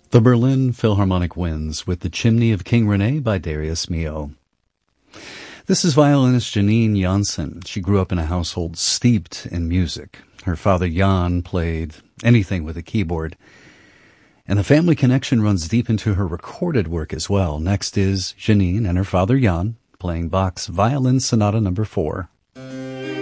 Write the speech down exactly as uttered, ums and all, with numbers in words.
The Berlin Philharmonic Winds with The Chimney of King Rene by Darius Milhaud. This is violinist Janine Janssen. She grew up in a household steeped in music. Her father Jan played anything with a keyboard. And the family connection runs deep into her recorded work as well. Next is Janine and her father Jan playing Bach's Violin Sonata number four.